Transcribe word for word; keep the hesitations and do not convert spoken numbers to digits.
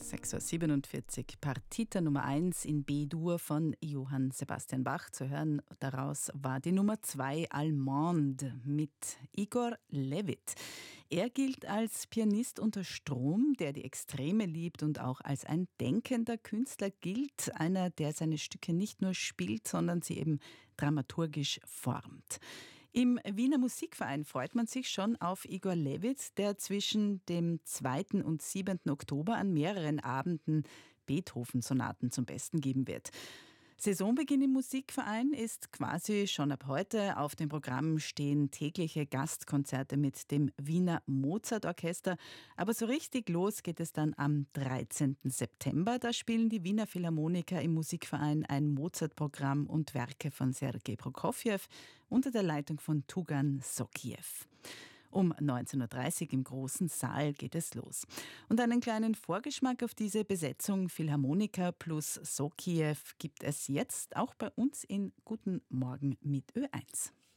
sechs Uhr siebenundvierzig, Partita Nummer eins in B-Dur von Johann Sebastian Bach. Zu hören daraus war die Nummer zwei Allemande mit Igor Levit. Er gilt als Pianist unter Strom, der die Extreme liebt und auch als ein denkender Künstler gilt. Einer, der seine Stücke nicht nur spielt, sondern sie eben dramaturgisch formt. Im Wiener Musikverein freut man sich schon auf Igor Levit, der zwischen dem zweiten und siebenten Oktober an mehreren Abenden Beethoven-Sonaten zum Besten geben wird. Saisonbeginn im Musikverein ist quasi schon ab heute. Auf dem Programm stehen tägliche Gastkonzerte mit dem Wiener Mozart-Orchester. Aber so richtig los geht es dann am dreizehnten September. Da spielen die Wiener Philharmoniker im Musikverein ein Mozart-Programm und Werke von Sergei Prokofjew unter der Leitung von Tugan Sokiew. Um neunzehn Uhr dreißig im großen Saal geht es los. Und einen kleinen Vorgeschmack auf diese Besetzung Philharmoniker plus Sokiew gibt es jetzt auch bei uns in Guten Morgen mit Ö eins.